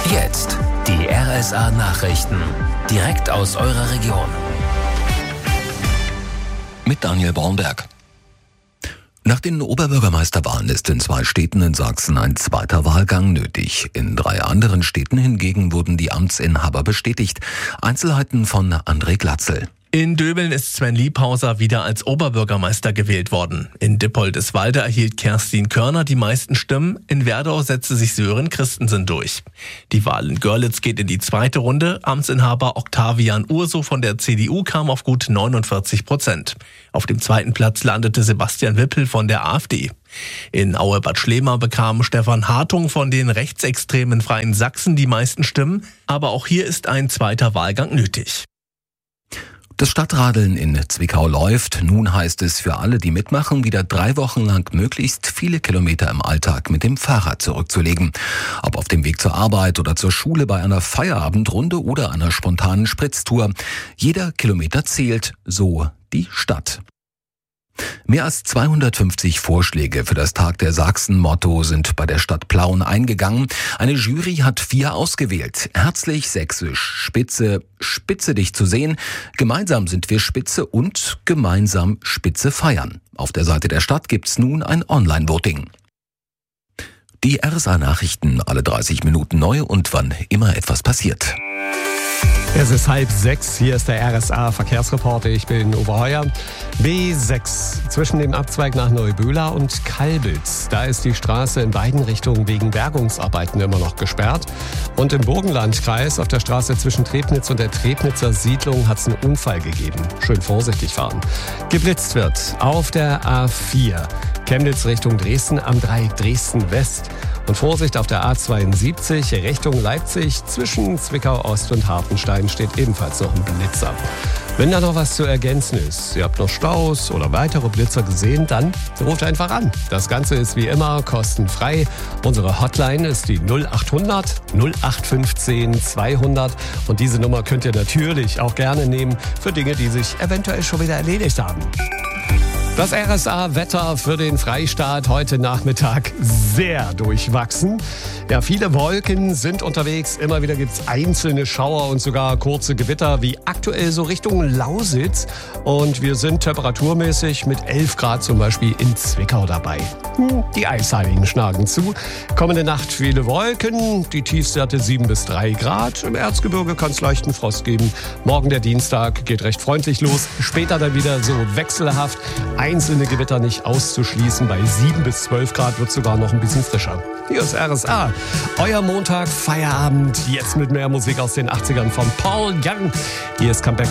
Jetzt die RSA-Nachrichten. Direkt aus eurer Region. Mit Daniel Braunberg. Nach den Oberbürgermeisterwahlen ist in 2 Städten in Sachsen ein zweiter Wahlgang nötig. In 3 anderen Städten hingegen wurden die Amtsinhaber bestätigt. Einzelheiten von André Glatzel. In Döbeln ist Sven Liebhauser wieder als Oberbürgermeister gewählt worden. In Dippoldiswalde erhielt Kerstin Körner die meisten Stimmen. In Werdau setzte sich Sören Christensen durch. Die Wahl in Görlitz geht in die 2. Runde. Amtsinhaber Octavian Urso von der CDU kam auf gut 49%. Auf dem 2. Platz landete Sebastian Wippel von der AfD. In Aue-Bad Schlema bekam Stefan Hartung von den rechtsextremen Freien Sachsen die meisten Stimmen. Aber auch hier ist ein zweiter Wahlgang nötig. Das Stadtradeln in Zwickau läuft. Nun heißt es für alle, die mitmachen, wieder 3 Wochen lang möglichst viele Kilometer im Alltag mit dem Fahrrad zurückzulegen. Ob auf dem Weg zur Arbeit oder zur Schule, bei einer Feierabendrunde oder einer spontanen Spritztour. Jeder Kilometer zählt, so die Stadt. Mehr als 250 Vorschläge für das Tag der Sachsen-Motto sind bei der Stadt Plauen eingegangen. Eine Jury hat 4 ausgewählt. Herzlich sächsisch, Spitze, Spitze dich zu sehen. Gemeinsam sind wir Spitze und gemeinsam Spitze feiern. Auf der Seite der Stadt gibt's nun ein Online-Voting. Die RSA-Nachrichten alle 30 Minuten neu und wann immer etwas passiert. Es ist 5:30, hier ist der RSA-Verkehrsreporter, ich bin Oberheuer. B6 zwischen dem Abzweig nach Neuböhla und Kalbitz. Da ist die Straße in beiden Richtungen wegen Bergungsarbeiten immer noch gesperrt. Und im Burgenlandkreis auf der Straße zwischen Trebnitz und der Trebnitzer Siedlung hat es einen Unfall gegeben. Schön vorsichtig fahren. Geblitzt wird auf der A4 Chemnitz Richtung Dresden am Dreieck Dresden West. Und Vorsicht auf der A72 Richtung Leipzig zwischen Zwickau Ost und Hartenstein steht ebenfalls noch ein Blitzer. Wenn da noch was zu ergänzen ist, ihr habt noch Staus oder weitere Blitzer gesehen, dann ruft einfach an. Das Ganze ist wie immer kostenfrei. Unsere Hotline ist die 0800 0815 200 und diese Nummer könnt ihr natürlich auch gerne nehmen für Dinge, die sich eventuell schon wieder erledigt haben. Das RSA-Wetter für den Freistaat heute Nachmittag sehr durchwachsen. Ja, viele Wolken sind unterwegs. Immer wieder gibt's einzelne Schauer und sogar kurze Gewitter, wie aktuell so Richtung Lausitz. Und wir sind temperaturmäßig mit 11 Grad zum Beispiel in Zwickau dabei. Die Eisheiligen schlagen zu. Kommende Nacht viele Wolken, die Tiefstwerte 7 bis 3 Grad. Im Erzgebirge kann es leichten Frost geben. Morgen der Dienstag geht recht freundlich los. Später dann wieder so wechselhaft. Einzelne Gewitter nicht auszuschließen. Bei 7 bis 12 Grad wird sogar noch ein bisschen frischer. Hier ist RSA. Euer Montag, Feierabend. Jetzt mit mehr Musik aus den 80ern von Paul Young. Hier ist Comeback.